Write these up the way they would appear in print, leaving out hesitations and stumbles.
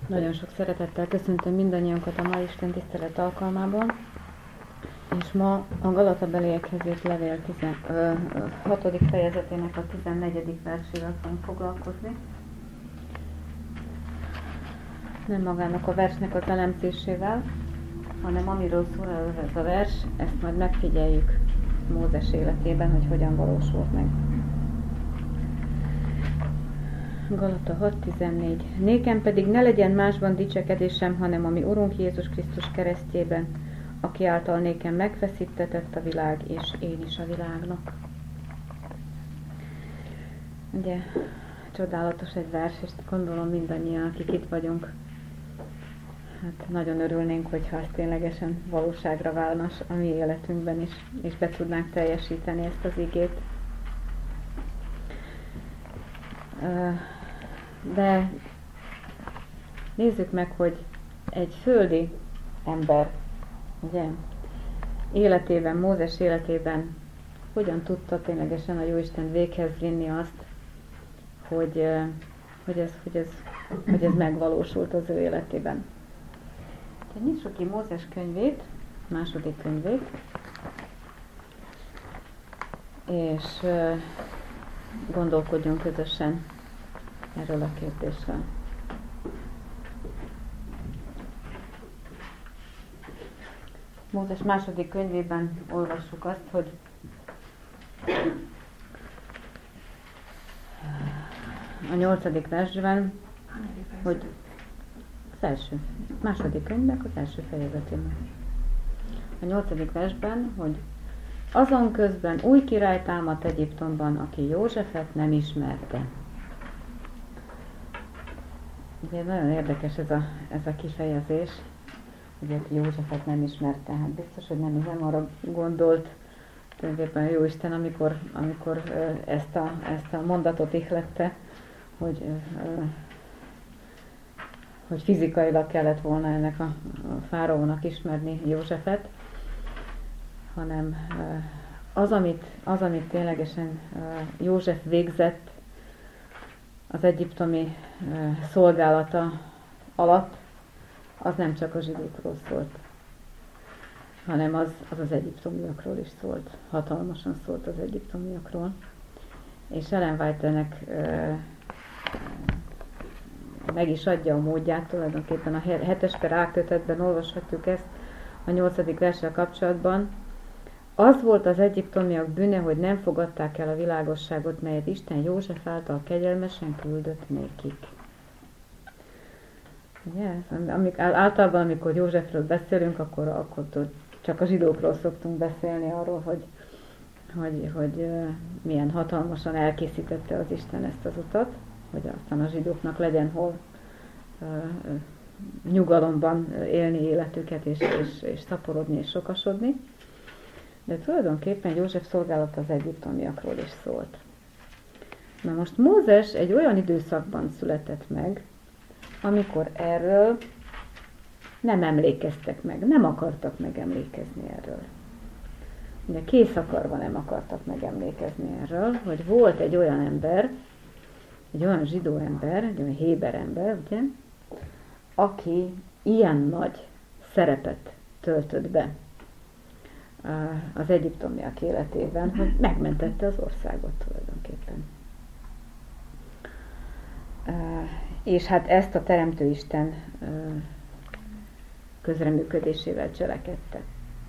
Nagyon sok szeretettel köszöntöm mindannyiunkat a mai Isten tisztelet alkalmában, és ma a Galatabeliekhez írt levél 6. fejezetének a 14. versével fogunk foglalkozni. Nem magának a versnek az elemzésével, hanem amiről szól ez a vers, ezt majd megfigyeljük Mózes életében, hogy hogyan valósult meg. Galata 6.14. Nékem pedig ne legyen másban dicsekedésem, hanem ami Urunk Jézus Krisztus keresztjében, aki által nékem megfeszítetett a világ, és én is a világnak. Ugye, csodálatos egy vers, és gondolom mindannyian, akik itt vagyunk, hát nagyon örülnénk, hogyha ez ténylegesen valóságra válna a mi életünkben is, és be tudnánk teljesíteni ezt az igét. De nézzük meg, hogy egy földi ember, ugye, életében, Mózes életében hogyan tudta ténylegesen a Jóisten véghez vinni azt, hogy ez megvalósult az ő életében. Nyissuk ki Mózes könyvét, második könyvét, és gondolkodjunk közösen erről a kérdésről. Mózes második könyvében olvassuk azt, hogy a 8. versben, hogy második könyvnek az első fejezetében. A 8. versben, hogy azon közben új király támadt Egyiptomban, aki Józsefet nem ismerte. Ugye nagyon érdekes ez a kifejezés, ugye Józsefet nem ismerte. Hát biztos, hogy nem arra gondolt tulajdonképpen a Jóisten, amikor ezt a mondatot ihlette, hogy fizikailag kellett volna ennek a fáraónak ismerni Józsefet, hanem az, amit ténylegesen József végzett az egyiptomi szolgálata alatt, az nem csak a zsidókról szólt, hanem az egyiptomiakról is szólt. Hatalmasan szólt az egyiptomiakról. És Ellen White-nek meg is adja a módját, tulajdonképpen a 7-es kötetben olvashatjuk ezt a 8. verssel kapcsolatban. Az volt az egyiptomiak bűne, hogy nem fogadták el a világosságot, melyet Isten József által kegyelmesen küldött nékik. Ugye? Általában, amikor Józsefről beszélünk, akkor csak a zsidókról szoktunk beszélni, arról, hogy milyen hatalmasan elkészítette az Isten ezt az utat, hogy aztán a zsidóknak legyen hol nyugalomban élni életüket, és szaporodni, és sokasodni. De tulajdonképpen József szolgálata az egyiptomiakról is szólt. Na most Mózes egy olyan időszakban született meg, amikor erről nem emlékeztek meg, nem akartak megemlékezni erről. Ugye kész akarva nem akartak megemlékezni erről, hogy volt egy olyan ember, egy olyan zsidó ember, egy olyan héber ember, ugye, aki ilyen nagy szerepet töltött be az egyiptomiak életében, hogy megmentette az országot tulajdonképpen. És hát ezt a Teremtő Isten közreműködésével cselekedte.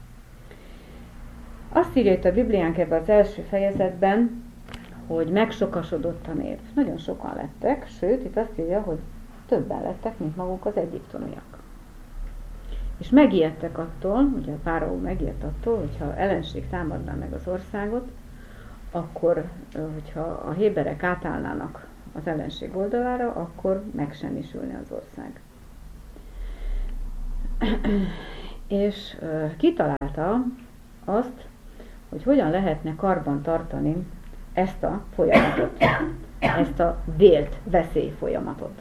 Azt írja itt a Bibliánk ebben az első fejezetben, hogy megsokasodott a nép. Nagyon sokan lettek, sőt, itt azt írja, hogy többen lettek, mint maguk az egyiptomiak. És megijedtek attól, ugye a fáraó megijedt attól, hogyha ellenség támadná meg az országot, akkor, hogyha a héberek átállnának az ellenség oldalára, akkor megsemmisülne az ország. És kitalálta azt, hogy hogyan lehetne karban tartani ezt a folyamatot, ezt a vélt veszély folyamatot.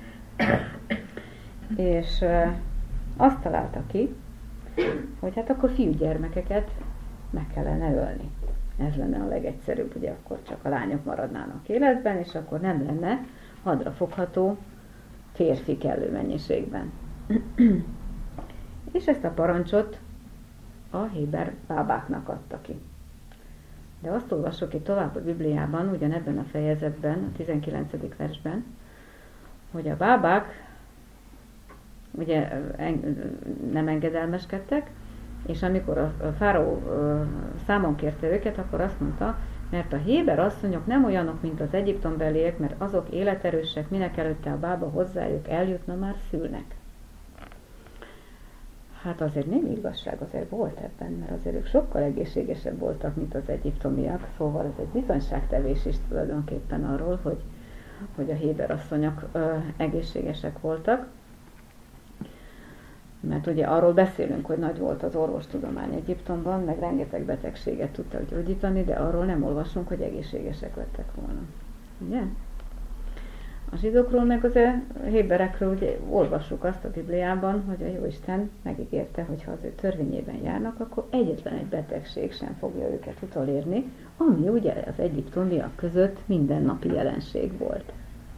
És azt találta ki, hogy hát akkor fiúgyermekeket meg kellene ölni. Ez lenne a legegyszerűbb, ugye akkor csak a lányok maradnának életben, és akkor nem lenne hadrafogható férfi kellő mennyiségben. És ezt a parancsot a héber bábáknak adta ki. De azt olvassuk itt tovább a Bibliában, ugyanebben a fejezetben, a 19. versben, hogy a bábák ugye nem engedelmeskedtek, és amikor a fáraó számon kérte őket, akkor azt mondta, mert a héber asszonyok nem olyanok, mint az egyiptombeliek, mert azok életerősek, minek előtte a bába hozzájuk eljutna, már szülnek. Hát azért némi igazság azért volt ebben, mert azért ők sokkal egészségesebb voltak, mint az egyiptomiak, szóval ez egy bizonyságtevés is tulajdonképpen arról, hogy a héber asszonyok egészségesek voltak. Mert ugye arról beszélünk, hogy nagy volt az orvostudomány Egyiptomban, meg rengeteg betegséget tudtak gyógyítani, de arról nem olvasunk, hogy egészségesek lettek volna. Ugye? A zsidókról meg az héberekről ugye olvassuk azt a Bibliában, hogy a Jóisten megígérte, hogy ha az ő törvényében járnak, akkor egyetlen egy betegség sem fogja őket utolérni, ami ugye az egyiptomiak között mindennapi jelenség volt.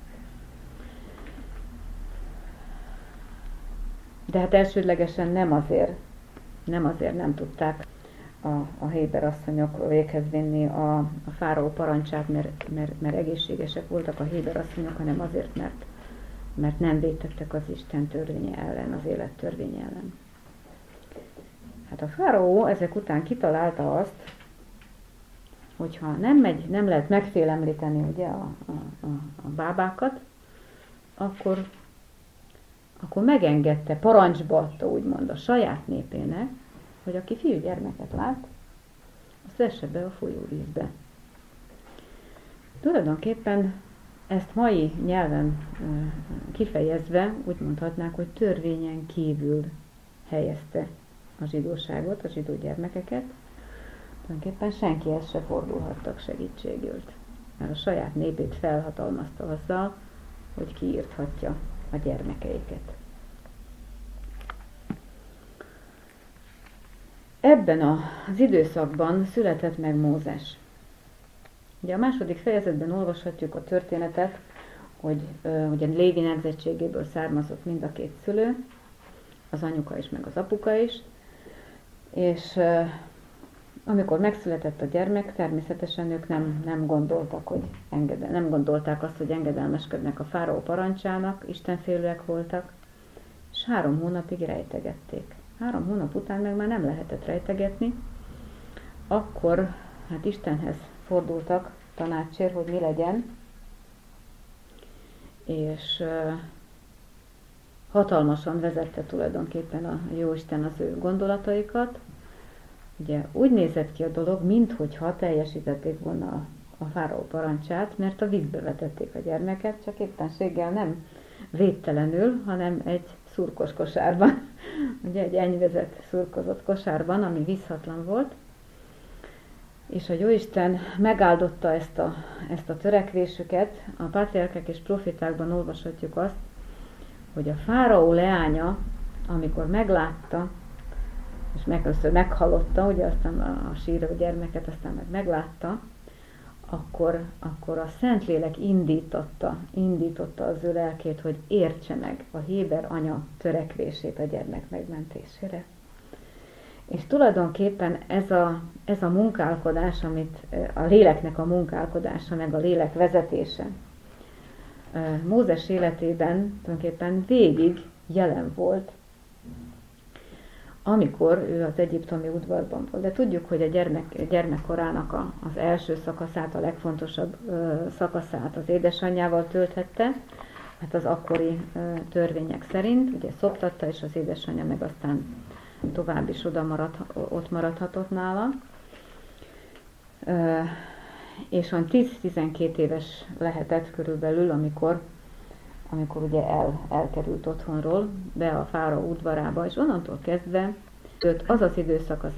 De hát elsődlegesen nem azért nem tudták a héber asszonyok véghez vinni a fáraó parancsát, mert egészségesek voltak a héber asszonyok, hanem azért, mert nem vétettek az Isten törvénye ellen, az élet törvénye ellen. Hát a fáraó ezek után kitalálta azt, hogyha nem lehet megfélemlíteni ugye a bábákat, akkor megengedte, parancsba adta úgymond a saját népének, hogy aki fiúgyermeket lát, azt vesse be a folyóvízbe. Tulajdonképpen ezt mai nyelven kifejezve úgy mondhatnák, hogy törvényen kívül helyezte a zsidóságot, a zsidó gyermekeket. Tulajdonképpen senkihez se fordulhattak segítségült, mert a saját népét felhatalmazta azzal, hogy kiírthatja a gyermekeiket. Ebben az időszakban született meg Mózes. Ugye a második fejezetben olvashatjuk a történetet, hogy ugye Lévi nemzetségéből származott mind a két szülő, az anyuka is, meg az apuka is, és amikor megszületett a gyermek, természetesen ők nem gondolták azt, hogy engedelmeskednek a fáraó parancsának, istenfélőek voltak, és 3 hónapig rejtegették. 3 hónap után meg már nem lehetett rejtegetni, akkor hát Istenhez fordultak tanácsért, hogy mi legyen, és hatalmasan vezette tulajdonképpen a Jóisten az ő gondolataikat. Ugye úgy nézett ki a dolog, minthogyha teljesítették volna a fáraó parancsát, mert a vízbe vetették a gyermeket, csak éppenséggel nem védtelenül, hanem egy szurkos kosárban, ugye egy enyvezett szurkozott kosárban, ami vízhatlan volt, és a Jóisten megáldotta ezt a törekvésüket. A pátriárkák és profitákban olvashatjuk azt, hogy a fáraó leánya, amikor meglátta, és először meghallotta, ugye aztán a síró gyermeket, aztán meg meglátta, akkor a Szentlélek indította az ő lelkét, hogy értse meg a héber anya törekvését a gyermek megmentésére. És tulajdonképpen ez a munkálkodás, amit a léleknek a munkálkodása, meg a lélek vezetése Mózes életében tulajdonképpen végig jelen volt, amikor ő az egyiptomi udvarban volt. De tudjuk, hogy a gyermekkorának az első szakaszát, a legfontosabb szakaszát az édesanyjával tölthette, hát az akkori törvények szerint, ugye szoptatta, és az édesanyja meg aztán tovább is ott maradhatott nála. És olyan 10-12 éves lehetett körülbelül, amikor ugye elkerült otthonról be a fáraó udvarába, és onnantól kezdve az az időszak az